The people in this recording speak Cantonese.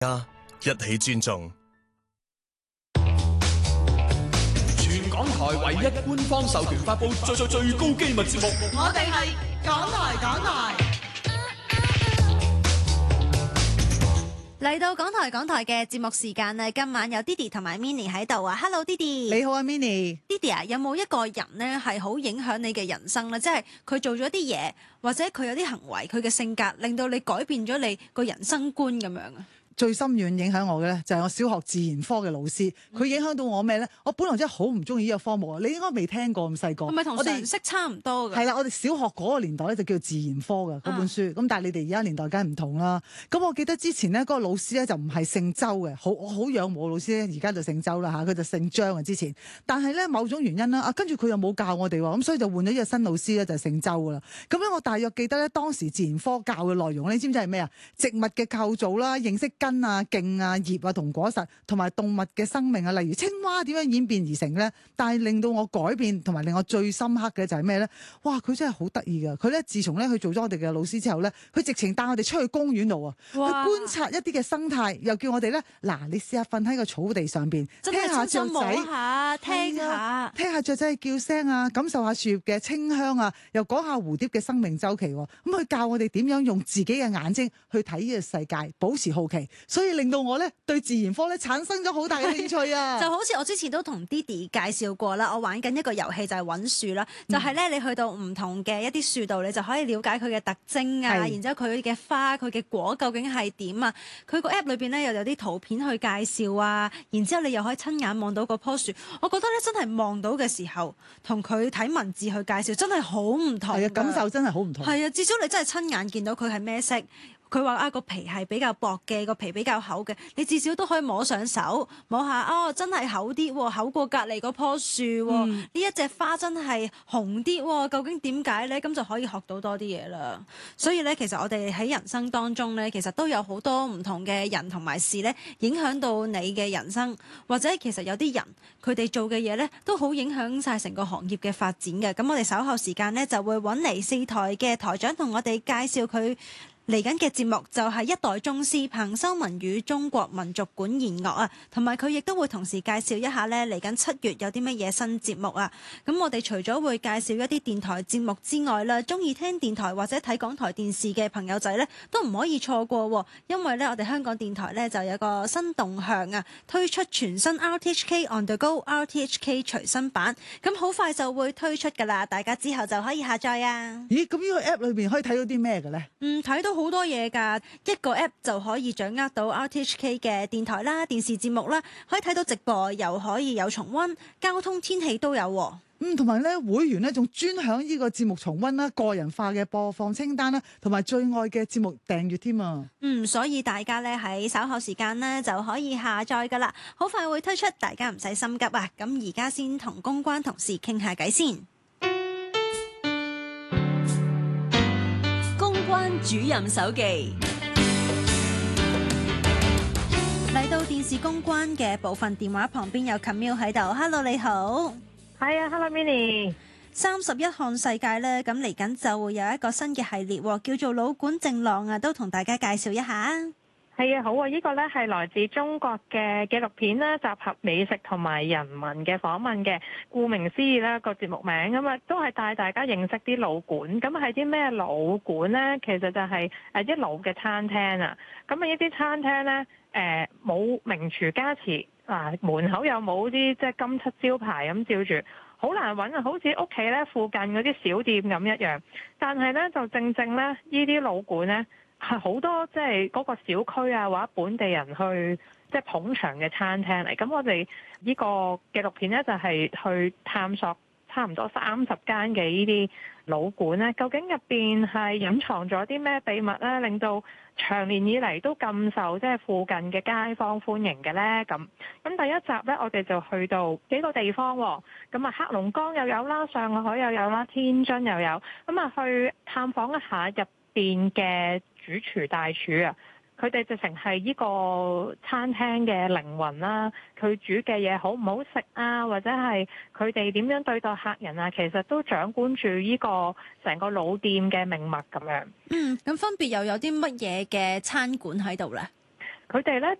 一起尊重。 全港台唯一官方授權發佈最高機密節目， 我哋係港台。 嚟到港台嘅節目時間咧，今晚有 Didi 同埋 Minnie 喺度啊 ！Hello Didi， 你好啊 Minnie。Didi 啊，有冇一個人咧係好影響你嘅人生咧？即係佢做咗啲嘢，或者佢有啲行為，佢嘅性格令到你改變咗你個人生觀咁樣啊？ 最深遠影響我嘅咧，就係我小學自然科嘅老師。佢影響到我咩咧？我本來真係好唔中意呢個科目啊！你應該未聽過咁細個。 係咪同常識差唔多㗎？ 係啦，我哋小學嗰個年代咧就叫自然科嘅嗰本書。咁但係你哋而家年代梗係唔同啦。咁我記得之前咧嗰個老師咧就唔係姓周嘅，我好仰慕老師咧，而家就姓周啦嚇，佢就姓張啊之前。但係咧某種原因啦，跟住佢又冇教我哋喎，咁所以就換咗一個新老師咧，就姓周噶啦。咁咧我大約記得咧當時自然科教嘅內容，你知唔知係咩啊？植物嘅構造啦，認識根啊、莖啊、葉啊同果實，同埋動物嘅生命啊，例如青蛙點樣演變而成咧。但係令到我改變同埋令我最深刻嘅就係咩咧？哇！佢真係好得意㗎。佢咧自從咧佢做咗我哋嘅老師之後咧，佢直情帶我哋出去公園度啊，去觀察一啲嘅生態，又叫我哋咧嗱，你試下瞓喺個草地上邊，聽下雀仔，聽下雀仔嘅叫聲啊，感受下樹葉嘅清香啊，又講下蝴蝶嘅生命週期。咁佢教我哋點樣用自己嘅眼睛去睇呢個世界，保持好奇，所以令到我咧對自然科咧產生咗好大嘅興趣啊！ 就好似我之前都同 Didi 介紹過啦，我玩緊一個遊戲就係揾樹啦，就係咧你去到唔同嘅一啲樹度，你就可以了解佢嘅特徵啊，然之後佢嘅花、佢嘅果究竟係點啊？佢個 app 裏邊咧又有啲圖片去介紹啊，然之後你又可以親眼望到嗰棵樹。我覺得咧真係望到嘅時候，同佢睇文字去介紹真係好唔同。 係啊，感受真係好唔同。 係啊，至少你真係親眼見到佢係咩色。佢話個皮係比較薄嘅，個皮比較厚嘅，你至少都可以摸上手，摸下真係厚啲喎，厚過隔離嗰棵樹喎。呢一隻花真係紅啲喎，究竟點解呢？咁就可以學到多啲嘢啦。所以咧，其實我哋喺人生當中咧，其實都有好多唔同嘅人同埋事咧，影響到你嘅人生，或者其實有啲人佢哋做嘅嘢咧，都好影響晒成個行業嘅發展嘅。咁我哋稍後時間咧就會揾嚟4台嘅台長同我哋介紹佢嚟緊嘅節目就係一代宗師彭修文與中國民族管弦樂啊，同埋佢亦都會同時介紹一下咧嚟緊7月有啲乜嘢新節目啊。咁我哋除咗會介紹一啲電台節目之外啦，中意聽電台或者睇港台電視嘅朋友仔咧都唔可以錯過，因為咧我哋香港電台咧就有個新動向啊，推出全新 RTHK On The Go RTHK 隨身版，咁好快就會推出噶啦，大家之後就可以下載啊。 咦？咁呢個 app 裏邊可以睇到啲咩嘅咧？ 睇到好多嘢㗎，一個 app 就可以掌握到 RTHK 嘅電台啦、電視節目啦，可以睇到直播，又可以有重溫，交通天氣都有喎。 同埋咧，會員咧仲專享呢個節目重溫啦、個人化嘅播放清單啦，同埋最愛嘅節目訂閱添啊！ 所以大家咧喺稍後時間咧就可以下載㗎啦，好快會推出，大家唔使心急啊！咁而家先同公關同事傾下偈先。 公關主任手記嚟到電視公關嘅部分，電話旁邊有 Camille 喺度 ，Hello 你好。 係啊 ，Hello Minnie。 31看世界咧，咁嚟緊就會有一個新嘅系列，叫做老館正浪啊，都同大家介紹一下。 係啊，好啊，呢個咧係來自中國嘅紀錄片啦，集合美食同埋人文嘅訪問嘅。顧名思義啦，個節目名咁啊，都係帶大家認識啲老館。咁係啲咩老館咧？其實就係啲老嘅餐廳啊。咁啊，一啲餐廳咧，冇名廚加持啊，門口又冇啲即係金漆招牌咁照住。好難揾啊，好似屋企咧附近嗰啲小店咁一樣。但係咧就正正咧，呢啲老館咧係好多即係嗰個小區啊或者本地人去即係捧場嘅餐廳嚟。咁我哋呢個紀錄片咧就係去探索差唔多30間嘅呢啲老館咧，究竟入邊係隱藏咗啲咩秘密咧，令到長年以嚟都咁受即係附近嘅街坊歡迎嘅咧？咁第一集咧，我哋就去到幾個地方喎。咁啊，黑龍江又有啦，上海又有啦，天津又有。咁啊，去探訪一下入邊嘅主廚大廚啊。佢哋直情係呢個餐廳嘅靈魂啦，佢煮嘅嘢好唔好食啊，或者係佢哋點樣對待客人啊，其實都掌管住呢個成個老店嘅命脈咁樣。 咁分別又有啲乜嘢嘅餐館喺度呢？ 佢哋咧